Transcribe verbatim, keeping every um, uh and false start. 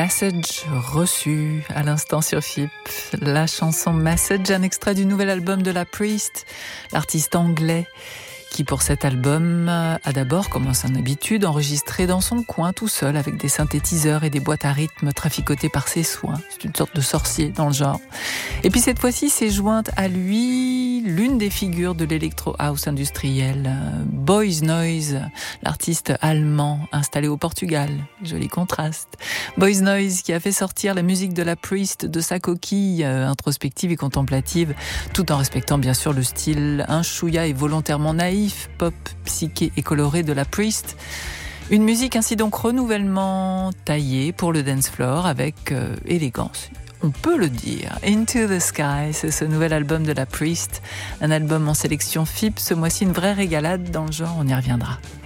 Message reçu à l'instant sur F I P. La chanson Message, un extrait du nouvel album de La Priest, l'artiste anglais qui pour cet album a d'abord, comme à son habitude, enregistré dans son coin tout seul avec des synthétiseurs et des boîtes à rythme traficotées par ses soins. C'est une sorte de sorcier dans le genre. Et puis cette fois-ci s'est jointe à lui l'une des figures de l'électro house industriel, Boys Noize, l'artiste allemand installé au Portugal. Joli contraste. Boys Noize qui a fait sortir la musique de La Priest de sa coquille euh, introspective et contemplative, tout en respectant bien sûr le style un chouïa et volontairement naïf, pop, psyché et coloré de La Priest. Une musique ainsi donc renouvellement taillée pour le dance floor avec euh, élégance. On peut le dire. Into the Sky, c'est ce nouvel album de La Priest. Un album en sélection F I P. Ce mois-ci, une vraie régalade dans le genre, on y reviendra.